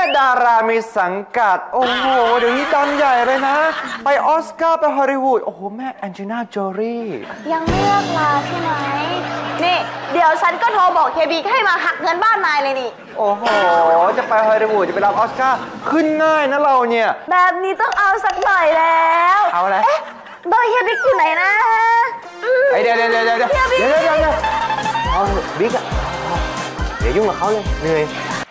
ดารามีสังกัดโอ้โหเดี๋ยวนี้ดังใหญ่เลยนะไปออสการ์ไปฮอลลีวูดโอ้โหแม่แองเจลิน่าโจลียังไม่เลิกลาใช่ไหมนี่เดี๋ยวฉันก็โทรบอกเคบีให้มาหักเงินบ้านนายเลยนี่โอ้โหจะไปฮอลลีวูดจะไปรับออสการ์ขึ้นง่ายนะเราเนี่ยแบบนี้ต้องเอาสักหน่อยแล้วเอาอะไรเบอร์เฮียบิ๊กอยู่ไหนนะเดี๋ยวเอาบิ๊กอะเดี๋ยวยุ่งกับเขาเลยเหนื่อย